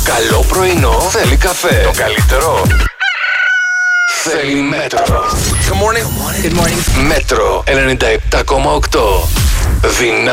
καλό πρωινό θέλει καφέ. Το καλύτερο θέλει Μέτρο. Good morning. Good morning. Μέτρο 97,8. Δυνάμει.